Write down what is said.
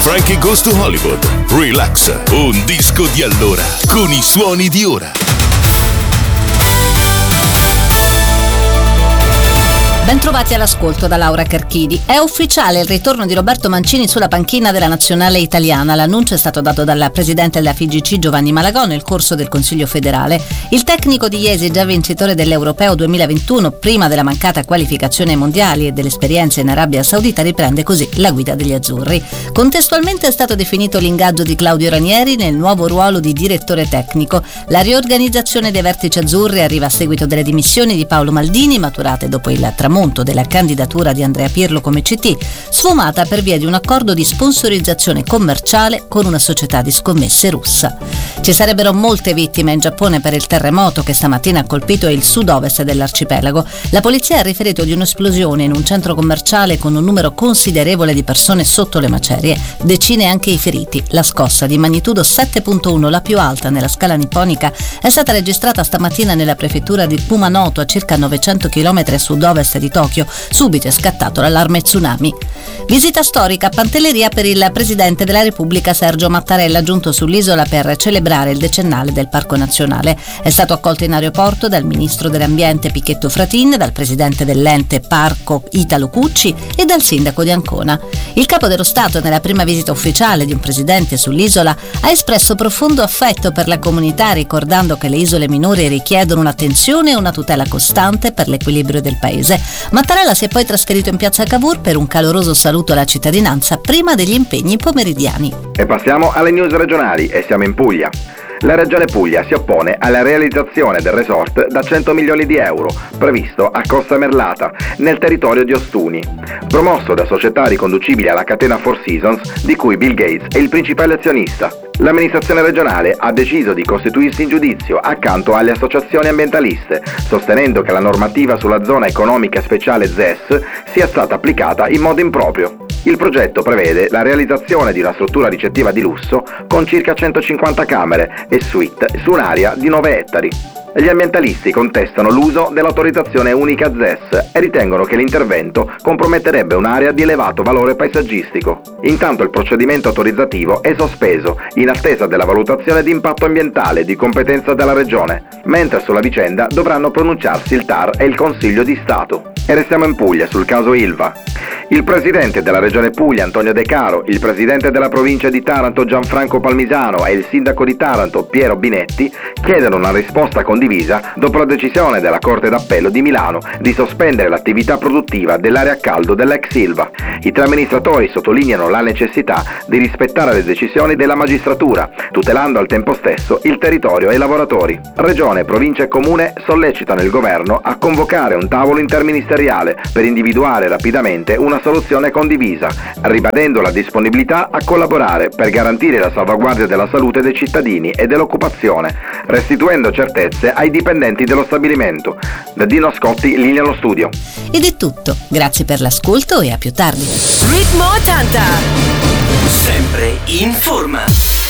Frankie Goes to Hollywood. Relax, un disco di allora con i suoni di ora. Bentrovati all'ascolto da Laura Carchidi. È ufficiale il ritorno di Roberto Mancini sulla panchina della nazionale italiana. L'annuncio è stato dato dal presidente della FIGC Giovanni Malagò nel corso del Consiglio federale. Il tecnico di Jesi, già vincitore dell'Europeo 2021, prima della mancata qualificazione ai mondiali e dell'esperienza in Arabia Saudita, riprende così la guida degli azzurri. Contestualmente è stato definito l'ingaggio di Claudio Ranieri nel nuovo ruolo di direttore tecnico. La riorganizzazione dei vertici azzurri arriva a seguito delle dimissioni di Paolo Maldini, maturate dopo il tramonto della candidatura di Andrea Pirlo come CT, sfumata per via di un accordo di sponsorizzazione commerciale con una società di scommesse russa. Ci sarebbero molte vittime in Giappone per il terremoto che stamattina ha colpito il sud-ovest dell'arcipelago. La polizia ha riferito di un'esplosione in un centro commerciale con un numero considerevole di persone sotto le macerie, decine anche i feriti. La scossa di magnitudo 7.1, la più alta nella scala nipponica, è stata registrata stamattina nella prefettura di Kumanoto, a circa 900 km a sud-ovest di Tokyo. Subito è scattato l'allarme tsunami. Visita storica a Pantelleria per il Presidente della Repubblica Sergio Mattarella, giunto sull'isola per celebrare il decennale del Parco Nazionale. È stato accolto in aeroporto dal Ministro dell'Ambiente Pichetto Fratin, dal Presidente dell'ente Parco Italo Cucci e dal Sindaco di Ancona. Il Capo dello Stato, nella prima visita ufficiale di un Presidente sull'isola, ha espresso profondo affetto per la comunità, ricordando che le isole minori richiedono un'attenzione e una tutela costante per l'equilibrio del Paese. Mattarella si è poi trasferito in piazza Cavour per un caloroso saluto alla cittadinanza prima degli impegni pomeridiani. E passiamo alle news regionali e siamo in Puglia. La Regione Puglia si oppone alla realizzazione del resort da 100 milioni di euro previsto a Costa Merlata, nel territorio di Ostuni, promosso da società riconducibili alla catena Four Seasons, di cui Bill Gates è il principale azionista. L'amministrazione regionale ha deciso di costituirsi in giudizio accanto alle associazioni ambientaliste, sostenendo che la normativa sulla zona economica speciale ZES sia stata applicata in modo improprio. Il progetto prevede la realizzazione di una struttura ricettiva di lusso con circa 150 camere e suite su un'area di 9 ettari. Gli ambientalisti contestano l'uso dell'autorizzazione unica ZES e ritengono che l'intervento comprometterebbe un'area di elevato valore paesaggistico. Intanto il procedimento autorizzativo è sospeso in attesa della valutazione di impatto ambientale di competenza della Regione, mentre sulla vicenda dovranno pronunciarsi il TAR e il Consiglio di Stato. E restiamo in Puglia sul caso Ilva. Il presidente della Regione Puglia Antonio De Caro, il presidente della provincia di Taranto Gianfranco Palmisano e il sindaco di Taranto Piero Binetti chiedono una risposta condivisa dopo la decisione della Corte d'Appello di Milano di sospendere l'attività produttiva dell'area a caldo dell'ex Ilva. I tre amministratori sottolineano la necessità di rispettare le decisioni della magistratura, tutelando al tempo stesso il territorio e i lavoratori. Regione, provincia e comune sollecitano il governo a convocare un tavolo interministeriale per individuare rapidamente una soluzione condivisa, ribadendo la disponibilità a collaborare per garantire la salvaguardia della salute dei cittadini e dell'occupazione, restituendo certezze ai dipendenti dello stabilimento. Da Dino Scotti, linea allo studio. Ed è tutto. Grazie per l'ascolto e a più tardi. Ritmo 80. Sempre in forma.